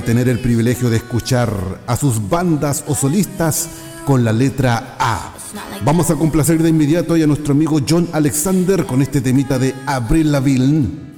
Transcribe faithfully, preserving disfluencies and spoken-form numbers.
tener el privilegio de escuchar a sus bandas o solistas con la letra A. Vamos a complacer de inmediato a nuestro amigo John Alexander con este temita de Avril Lavigne.